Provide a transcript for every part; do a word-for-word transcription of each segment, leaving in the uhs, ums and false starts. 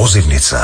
Pozivnica.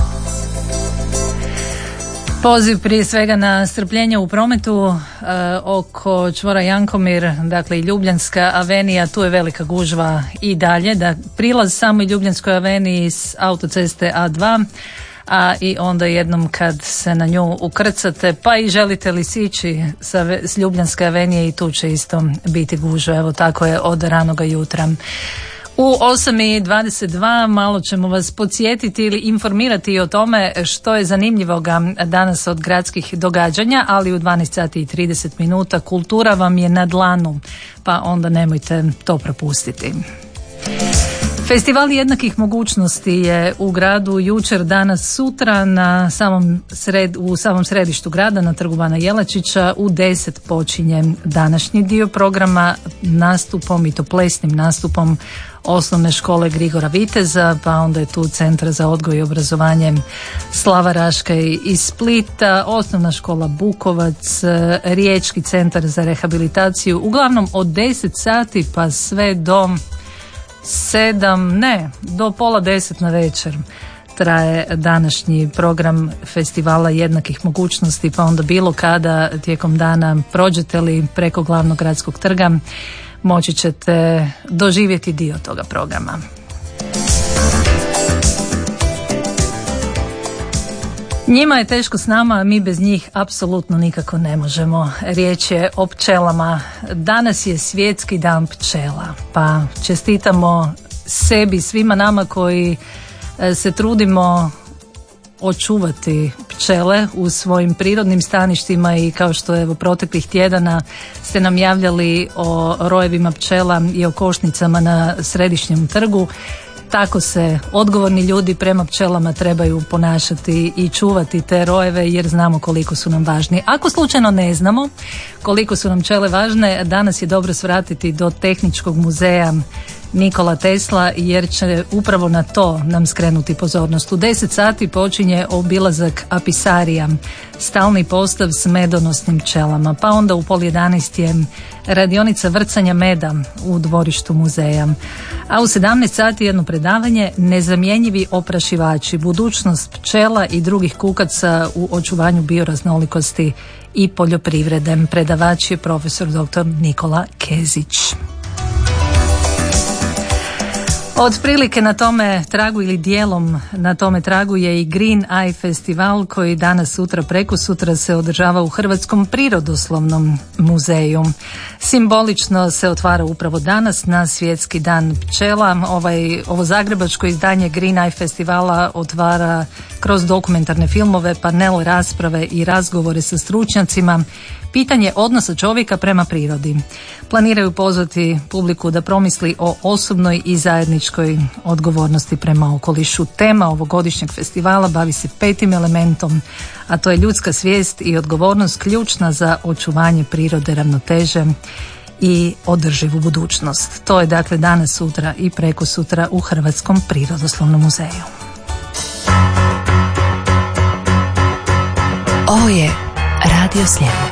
Poziv prije svega na strpljenje u prometu e, oko čvora Jankomir, dakle i Ljubljanska avenija, tu je velika gužva i dalje, da prilaz samo i Ljubljanskoj aveniji s autoceste A dva, a i onda jednom kad se na nju ukrcate, pa i želite li sići sa, s Ljubljanske avenije, i tu će isto biti gužva. Evo tako je od ranoga jutra. U osam i dvadeset dva malo ćemo vas podsjetiti ili informirati o tome što je zanimljivoga danas od gradskih događanja, ali u dvanaest sati i trideset minuta kultura vam je na dlanu, pa onda nemojte to propustiti. Festival jednakih mogućnosti je u gradu jučer, danas, sutra na samom sred, u samom središtu grada na Trgu Bana Jelačića. U deset počinje današnji dio programa nastupom, i to plesnim nastupom osnovne škole Grigora Viteza, pa onda je tu Centar za odgoj i obrazovanje Slava Raška iz Splita, osnovna škola Bukovac, Riječki centar za rehabilitaciju. Uglavnom od deset sati pa sve do sedam, ne, do pola deset na večer traje današnji program festivala jednakih mogućnosti, pa onda bilo kada tijekom dana prođete li preko glavnog gradskog trga, moći ćete doživjeti dio toga programa. Njima je teško s nama, a mi bez njih apsolutno nikako ne možemo. Riječ je o pčelama. Danas je svjetski dan pčela, pa čestitamo sebi, svima nama koji se trudimo očuvati pčele u svojim prirodnim staništima, i kao što evo proteklih tjedana ste nam javljali o rojevima pčela i o košnicama na središnjem trgu, tako se odgovorni ljudi prema pčelama trebaju ponašati i čuvati te rojeve, jer znamo koliko su nam važni. Ako slučajno ne znamo koliko su nam pčele važne, danas je dobro svratiti do Tehničkog muzeja Nikola Tesla, jer će upravo na to nam skrenuti pozornost. U deset sati počinje obilazak apisarija, stalni postav s medonosnim pčelama, pa onda u pol jedanaest je radionica vrcanja meda u dvorištu muzeja. A u sedamnaest sati jedno predavanje Nezamjenjivi oprašivači, budućnost pčela i drugih kukaca u očuvanju bioraznolikosti i poljoprivrede. Predavač je profesor doktor Nikola Kezić. Otprilike na tome tragu ili dijelom na tome tragu je i Green Eye festival, koji danas, sutra, preko sutra se održava u Hrvatskom prirodoslovnom muzeju. Simbolično se otvara upravo danas na Svjetski dan pčela. Ovaj, ovo zagrebačko izdanje Green Eye festivala otvara kroz dokumentarne filmove, panel rasprave i razgovore sa stručnjacima, pitanje odnosa čovjeka prema prirodi. Planiraju pozvati publiku da promisli o osobnoj i zajedničkoj odgovornosti prema okolišu. Tema ovogodišnjeg festivala bavi se petim elementom, a to je ljudska svijest i odgovornost, ključna za očuvanje prirode, ravnoteže i održivu budućnost. To je dakle danas, sutra i preko sutra u Hrvatskom prirodoslovnom muzeju. Ovo je Radio Sljeme.